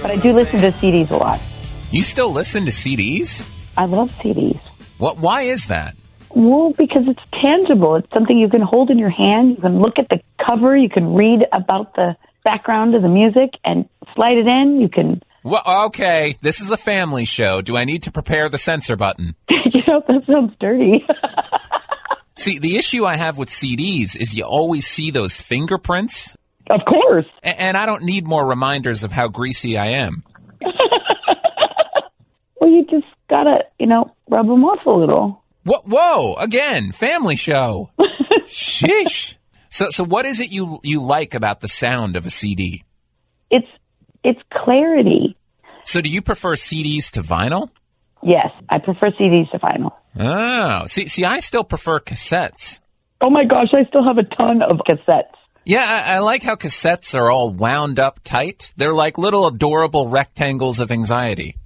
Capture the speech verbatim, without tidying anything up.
but I do listen to C Ds a lot. You still listen to C Ds? I love C Ds. What? Why is that? Well, because it's tangible. It's something you can hold in your hand. You can look at the cover. You can read about the background of the music and slide it in. You can... Well, okay, this is a family show. Do I need to prepare the censor button? You know, that sounds dirty. See, the issue I have with C Ds is you always see those fingerprints. Of course. A- and I don't need more reminders of how greasy I am. Well, you just gotta, you know, rub them off a little. Whoa, whoa, again, family show. Sheesh. So, so what is it you you like about the sound of a C D? It's it's clarity. So do you prefer C Ds to vinyl? Yes, I prefer C Ds to vinyl. Oh, see, see, I still prefer cassettes. Oh my gosh, I still have a ton of cassettes. Yeah, I, I like how cassettes are all wound up tight. They're like little adorable rectangles of anxiety.